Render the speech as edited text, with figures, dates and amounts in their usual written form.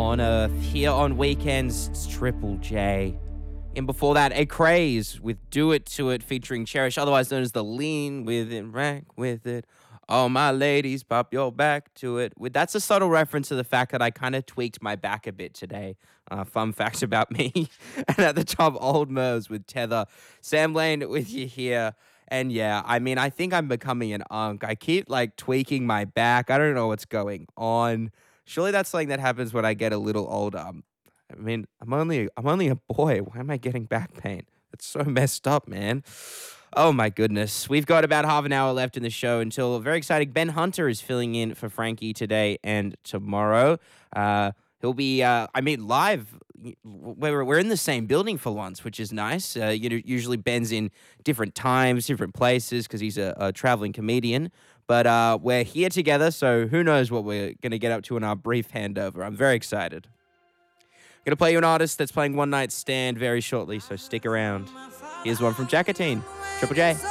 on Earth. Here on weekends, it's Triple J. And before that, A Craze with Do It To It featuring Cherish, otherwise known as the Lean With It, Rank With It. Oh, my ladies, pop your back to it. That's a subtle reference to the fact that I kind of tweaked my back a bit today. Fun fact about me. And at the top, Old Mervs with Tether. Sam Lane with you here. And yeah, I mean, I think I'm becoming an unk. I keep tweaking my back. I don't know what's going on. Surely that's something that happens when I get a little older. I mean, I'm only a boy. Why am I getting back pain? It's so messed up, man. Oh my goodness. We've got about half an hour left in the show until very exciting. Ben Hunter is filling in for Frankie today and tomorrow. He'll be, live. We're in the same building for once, which is nice. Usually Ben's in different times, different places because he's a traveling comedian. But we're here together, so who knows what we're going to get up to in our brief handover. I'm very excited. Going to play you an artist that's playing One Night Stand very shortly, so stick around. Here's one from Jacatine, Triple J.